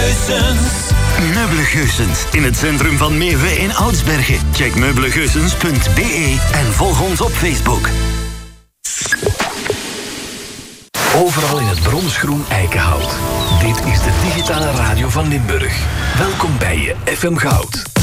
Meubele in het centrum van Meeuwen in Oudsbergen. Check meubelegeussens.be en volg ons op Facebook. Overal in het bronsgroen eikenhout. Dit is de digitale radio van Limburg. Welkom bij je FM Goud.